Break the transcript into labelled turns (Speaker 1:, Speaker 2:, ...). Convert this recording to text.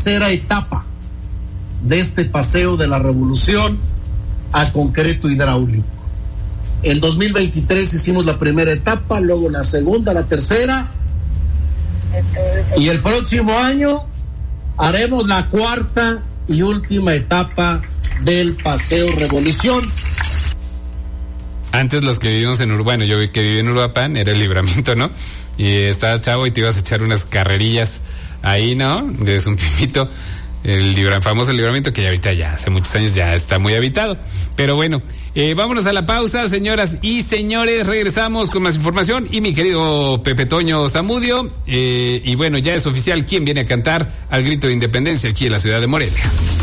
Speaker 1: tercera etapa de este paseo de la revolución a concreto hidráulico. En 2023 hicimos la primera etapa, luego la segunda, la tercera, y el próximo año haremos la cuarta y última etapa del paseo revolución.
Speaker 2: Antes los que vivimos en Uruguay, yo que viví en Uruapan, era el Libramiento, ¿no? Y estabas chavo y te ibas a echar unas carrerillas ahí, ¿no? Desde un pipito, famoso Libramiento, que ya ahorita ya hace muchos años ya está muy habitado. Pero bueno, vámonos a la pausa, señoras y señores, regresamos con más información y mi querido Pepe Toño Zamudio, y bueno, ya es oficial quién viene a cantar al grito de independencia aquí en la ciudad de Morelia.